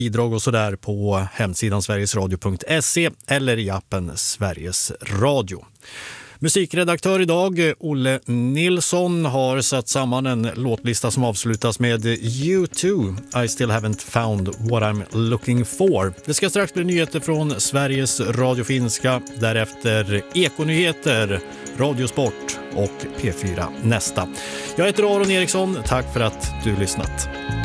bidrag och sådär på hemsidan sverigesradio.se eller i appen Sveriges Radio. Musikredaktör idag, Olle Nilsson, har satt samman en låtlista som avslutas med U2, I still haven't found what I'm looking for. Det ska strax bli nyheter från Sveriges Radio Finska, därefter Ekonyheter, Radiosport och P4 Nästa. Jag heter Aron Eriksson, tack för att du lyssnat.